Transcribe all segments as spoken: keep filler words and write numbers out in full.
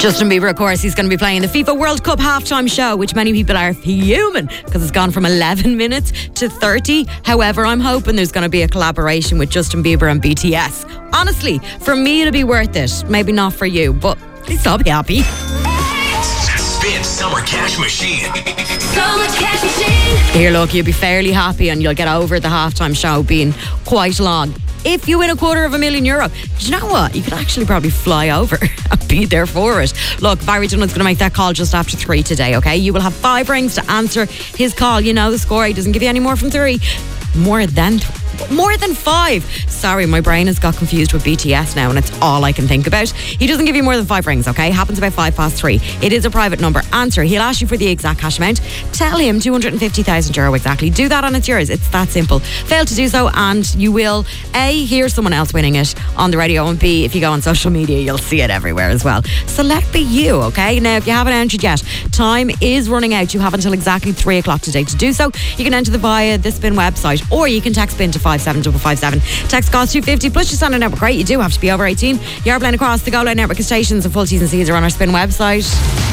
Justin Bieber, of course, he's going to be playing the FIFA World Cup halftime show, which many people are fuming because it's gone from eleven minutes to thirty. However, I'm hoping there's going to be a collaboration with Justin Bieber and B T S. Honestly, for me, it'll be worth it. Maybe not for you, but at least I'll be happy. Spin Summer Cash Machine. Summer Cash Machine. Here, look, you'll be fairly happy and you'll get over the halftime show being quite long. If you win a quarter of a million euro, do you know what? You could actually probably fly over and be there for it. Look, Barry Dunlop's going to make that call just after three today, okay? You will have five rings to answer his call. You know the score. He doesn't give you any more from three. More than more than five. Sorry, my brain has got confused with B T S now and it's all I can think about. He doesn't give you more than five rings, okay? Happens about five past three. It is a private number. Answer. He'll ask you for the exact cash amount. Tell him two hundred fifty thousand euro exactly. Do that and it's yours. It's that simple. Fail to do so and you will A, hear someone else winning it on the radio, and B, if you go on social media, you'll see it everywhere as well. So let be you, okay? Now, if you haven't entered yet, time is running out. You have until exactly three o'clock today to do so. You can enter the via the Spin website or you can text Spin to five seven five five seven. Text costs two fifty plus your standard network rate. You do have to be over eighteen. You are playing across the Go Line network of stations and full T's and C's are on our Spin website.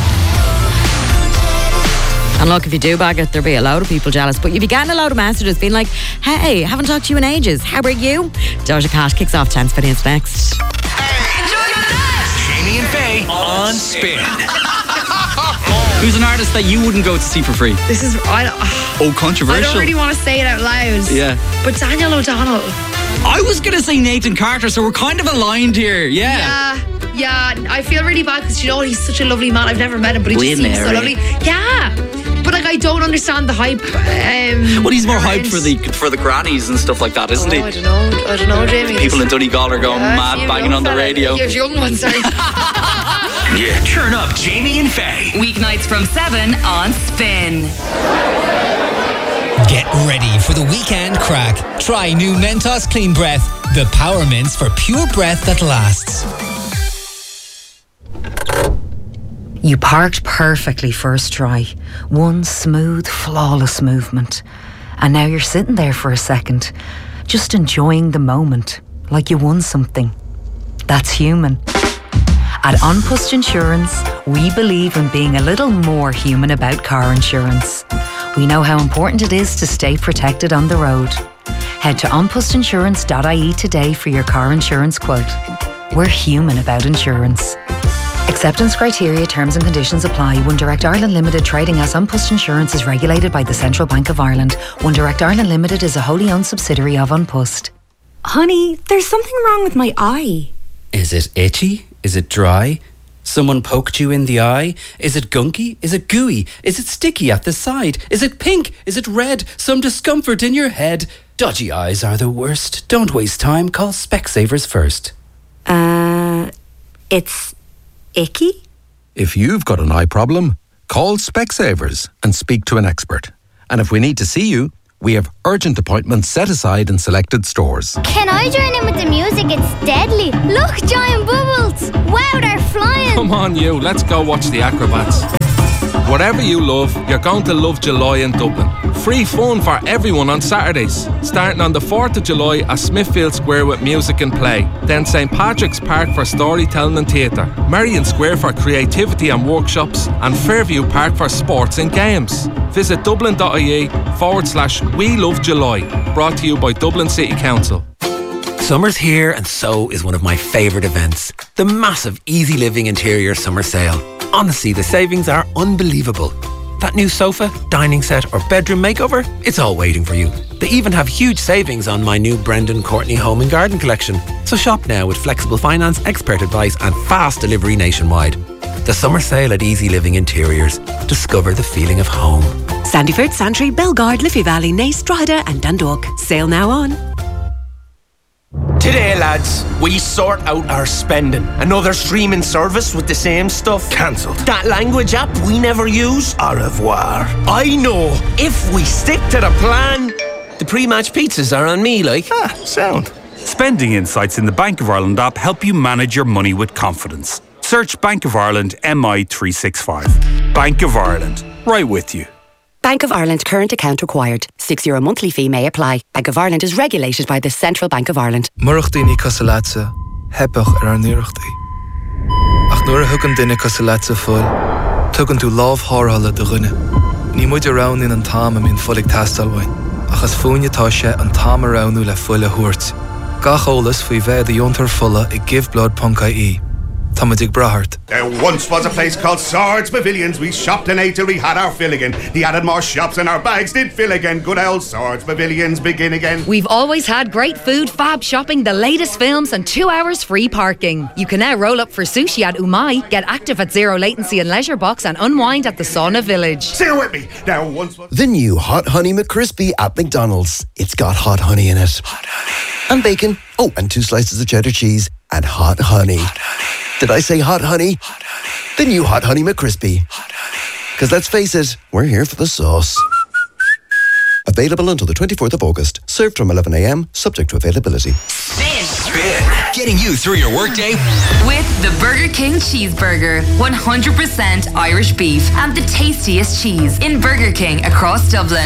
And look, if you do bag it, there'll be a load of people jealous. But if you're getting a load of messages being like, hey, haven't talked to you in ages. How are you? Doja Cat kicks off ten Spins next. Jamie and Faye on Spin. Who's an artist that you wouldn't go to see for free? This is I don't, Oh, controversial. I don't really want to say it out loud. Yeah. But Daniel O'Donnell. I was going to say Nathan Carter, so we're kind of aligned here. Yeah. Yeah, yeah. I feel really bad because, you know, he's such a lovely man. I've never met him, but he just seems so lovely. Yeah. But, like, I don't understand the hype. Um, well, he's more around. hyped for the for the grannies and stuff like that, isn't oh, he? I don't know. I don't know, Jamie. People in Donegal are going yeah, mad, banging young on the fella. radio. There's young ones, sorry. Yeah, turn up Jamie and Faye. Weeknights from seven on Spin. Get ready for the weekend crack. Try new Mentos Clean Breath, the power mints for pure breath that lasts. You parked perfectly first try. One smooth, flawless movement. And now you're sitting there for a second, just enjoying the moment, like you won something. That's human. At An Post Insurance, we believe in being a little more human about car insurance. We know how important it is to stay protected on the road. Head to an post insurance dot I E today for your car insurance quote. We're human about insurance. Acceptance criteria, terms and conditions apply. One Direct Ireland Limited, trading as An Post Insurance, is regulated by the Central Bank of Ireland. One Direct Ireland Limited is a wholly owned subsidiary of An Post. Honey, there's something wrong with my eye. Is it itchy? Is it dry? Someone poked you in the eye? Is it gunky? Is it gooey? Is it sticky at the side? Is it pink? Is it red? Some discomfort in your head? Dodgy eyes are the worst. Don't waste time. Call Specsavers first. Uh, it's icky? If you've got an eye problem, call Specsavers and speak to an expert. And if we need to see you, we have urgent appointments set aside in selected stores. Can I join in with the music? It's deadly. Look, giant bubbles. Wow, they're flying. Come on, you. Let's go watch the acrobats. Whatever you love, you're going to love July in Dublin. Free fun for everyone on Saturdays. Starting on the fourth of July at Smithfield Square with music and play. Then St Patrick's Park for storytelling and theatre. Merrion Square for creativity and workshops. And Fairview Park for sports and games. Visit dublin.ie forward slash We Love July. Brought to you by Dublin City Council. Summer's here and so is one of my favourite events. The massive Easy Living Interior Summer Sale. Honestly, the savings are unbelievable. That new sofa, dining set or bedroom makeover, it's all waiting for you. They even have huge savings on my new Brendan Courtney Home and Garden collection. So shop now with flexible finance, expert advice and fast delivery nationwide. The summer sale at Easy Living Interiors. Discover the feeling of home. Sandyford, Santry, Belgard, Liffey Valley, Naas, Drogheda and Dundalk. Sale now on. Today, lads, we sort out our spending. Another streaming service with the same stuff. Cancelled. That language app we never use. Au revoir. I know. If we stick to the plan, the pre-match pizzas are on me, like. Ah, sound. Spending insights in the Bank of Ireland app help you manage your money with confidence. Search Bank of Ireland M I three sixty-five. Bank of Ireland. Right with you. Bank of Ireland current account required. Six euro monthly fee may apply. Bank of Ireland is regulated by the Central Bank of Ireland. Murachtaí ní casalatsa, hebach ar an nuachtaí. Ach nuair Nuair a thugann duine cos a leat sa fuil, tugann tú lámh thárthala do ghine. Ní muid arán in an táim a mín fulig tastalhain, achas fúinetá sé an táim aránú le fuil a thuairt. Gach ólas faoi bheith a diontar fulla i giveblood dot I E. Tamadig Brahart. There once was a place called Swords Pavilions. We shopped and ate till we had our fill again. They added more shops and our bags did fill again. Good old Swords Pavilions begin again. We've always had great food, fab shopping, the latest films and two hours free parking. You can now roll up for sushi at Umai, get active at Zero Latency and Leisure Box and unwind at the Sauna Village. Say it with me. There once was... The new Hot Honey McCrispy at McDonald's. It's got hot honey in it. Hot honey. And bacon. Oh, and two slices of cheddar cheese and hot honey. Hot honey. Did I say hot honey? Hot honey. The new Hot Honey McCrispy. Hot honey. Because let's face it, we're here for the sauce. Available until the twenty-fourth of August. Served from eleven a.m, subject to availability. Spin. Spin. Getting you through your workday. With the Burger King Cheeseburger. one hundred percent Irish beef and the tastiest cheese in Burger King across Dublin.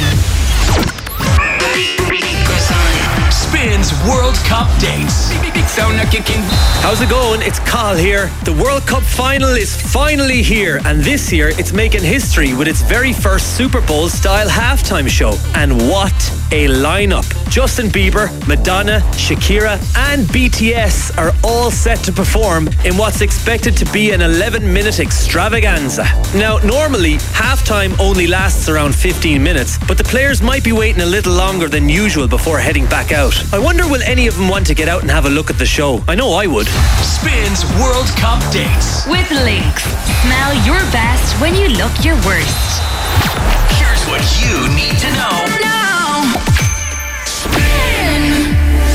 Spin's World Cup dates. How's it going? It's Carl here. The World Cup final is finally here, and this year it's making history with its very first Super Bowl style halftime show. And what a lineup! Justin Bieber, Madonna, Shakira, and B T S are all set to perform in what's expected to be an eleven minute extravaganza. Now, normally halftime only lasts around fifteen minutes, but the players might be waiting a little longer than usual before heading back out. I wonder will any of them want to get out and have a look at the show? I know I would. Spin's World Cup dates. With Lynx. Smell your best when you look your worst. Here's what you need to know. No! Spin!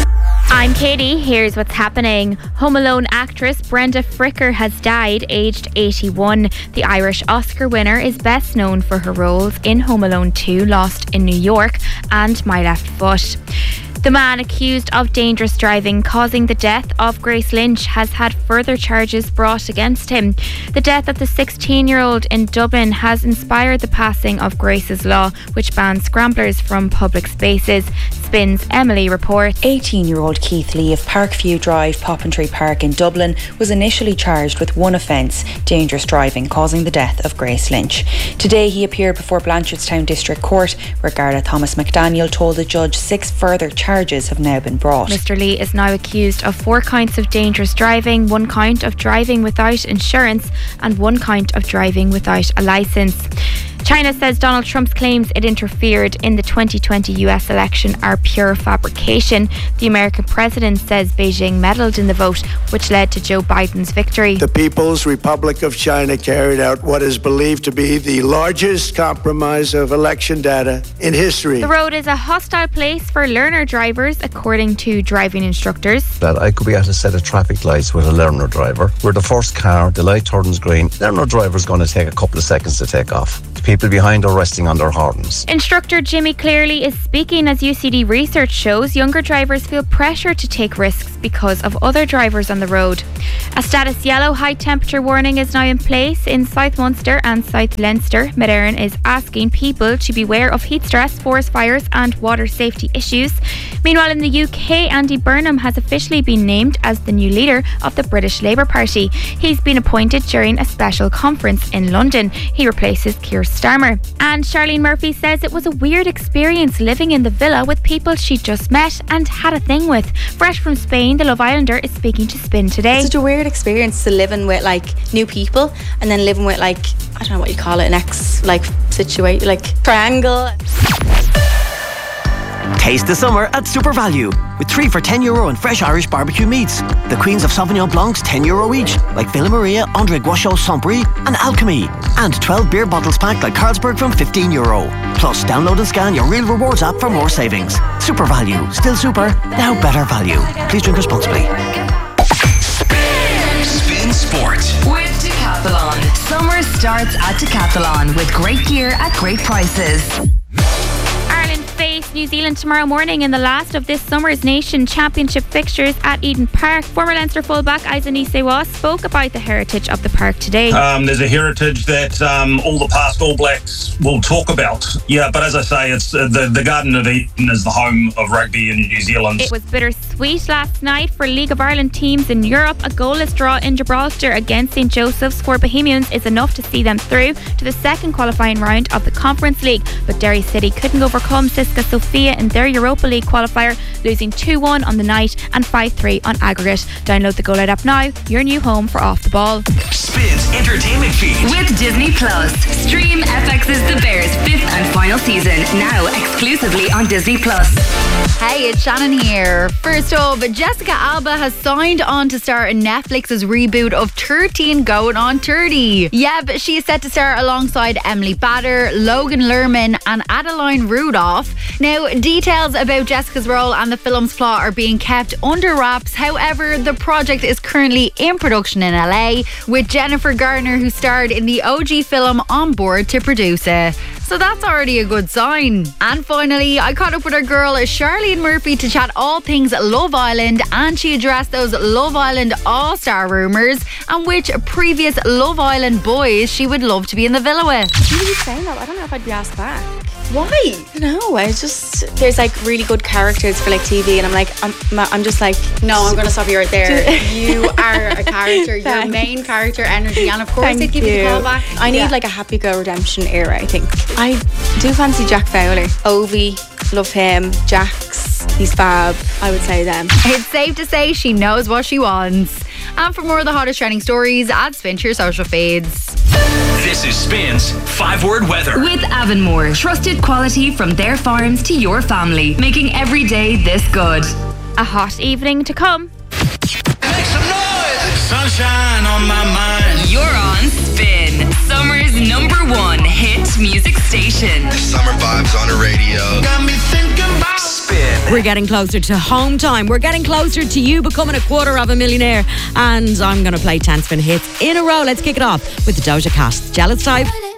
I'm Katie. Here's what's happening. Home Alone actress Brenda Fricker has died, aged eighty-one. The Irish Oscar winner is best known for her roles in Home Alone two, Lost in New York, and My Left Foot. The man accused of dangerous driving causing the death of Grace Lynch has had further charges brought against him. The death of the sixteen-year-old in Dublin has inspired the passing of Grace's Law, which bans scramblers from public spaces. Spin's Emily reports. eighteen-year-old Keith Lee of Parkview Drive, Poppentry Park in Dublin was initially charged with one offence, dangerous driving causing the death of Grace Lynch. Today he appeared before Blanchardstown District Court, where Garda Thomas McDaniel told the judge six further charges Charges have now been brought. Mister Lee is now accused of four counts of dangerous driving, one count of driving without insurance, and one count of driving without a licence. China says Donald Trump's claims it interfered in the twenty twenty U S election are pure fabrication. The American president says Beijing meddled in the vote, which led to Joe Biden's victory. The People's Republic of China carried out what is believed to be the largest compromise of election data in history. The road is a hostile place for learner drivers, according to driving instructors. That I could be at a set of traffic lights with a learner driver. We're the first car, the light turns green. Learner driver's going to take a couple of seconds to take off. People behind are resting on their horns. Instructor Jimmy Clearly is speaking as U C D research shows younger drivers feel pressure to take risks because of other drivers on the road. A status yellow high temperature warning is now in place in South Munster and South Leinster. Mid Éireann is asking people to beware of heat stress, forest fires and water safety issues. Meanwhile, in the U K, Andy Burnham has officially been named as the new leader of the British Labour Party. He's been appointed during a special conference in London. He replaces Keir Starmer. And Charlene Murphy says it was a weird experience living in the villa with people she just met and had a thing with. Fresh from Spain, the Love Islander is speaking to Spin today. It's such a weird experience to living with like new people and then living with like, I don't know what you call it, an ex like situation, like triangle. Taste the summer at Super Value with three for ten euro and fresh Irish barbecue meats. The Queens of Sauvignon Blancs ten euro each, like Villa Maria, André Guachot, Saint-Brie and Alchemy. And twelve beer bottles packed like Carlsberg from fifteen euro. Plus, download and scan your Real Rewards app for more savings. Super Value, still super, now better value. Please drink responsibly. Spin, Spin Sport with Decathlon. Summer starts at Decathlon with great gear at great prices. Ireland face New Zealand tomorrow morning in the last of this summer's Nation Championship fixtures at Eden Park. Former Leinster fullback Aizani Sewa spoke about the heritage of the park today. Um, there's a heritage that um, all the past All Blacks will talk about. Yeah, but as I say, it's uh, the, the Garden of Eden is the home of rugby in New Zealand. It was bittersweet sweet last night for League of Ireland teams in Europe. A goalless draw in Gibraltar against Saint Joseph's for Bohemians is enough to see them through to the second qualifying round of the Conference League. But Derry City couldn't overcome Cisca Sofia in their Europa League qualifier, losing two one on the night and five three on aggregate. Download the Go Loud app now, your new home for Off the Ball. Spins Entertainment Feed. With Disney Plus. Stream F X's The Bears fifth and final season, now exclusively on Disney Plus. Hey, it's Shannon here. First up, Jessica Alba has signed on to star in Netflix's reboot of thirteen Going on thirty. Yeah, but she is set to star alongside Emily Bader, Logan Lerman and Adeline Rudolph. Now, details about Jessica's role and the film's plot are being kept under wraps. However, the project is currently in production in L A, with Jennifer Garner, who starred in the O G film, on board to produce it. So that's already a good sign. And finally, I caught up with our girl Charlene Murphy to chat all things Love Island, and she addressed those Love Island All-Star rumours and which previous Love Island boys she would love to be in the villa with. You keep saying that, I don't know if I'd be asked back. Why? No, I just, there's like really good characters for like T V, and I'm like, I'm, I'm just like, no, I'm going to stop you right there. You are a character, your main character energy, and of course Thank they give you the call back. I need Yeah. like a Happy Girl redemption era, I think. I do fancy Jack Fowler. Ovi, love him. Jax, he's fab. I would say them. It's safe to say she knows what she wants. And for more of the hottest trending stories, add Spin to your social feeds. This is Spins Five Word Weather. With Avonmore, trusted quality from their farms to your family, making every day this good. A hot evening to come. Sunshine on my mind. You're on Spin, summer's number one hit music station. Summer vibes on the radio. Got me thinking about Spin. We're getting closer to home time. We're getting closer to you becoming a quarter of a millionaire. And I'm going to play ten spin hits in a row. Let's kick it off with the Doja Cat. Jealous Type.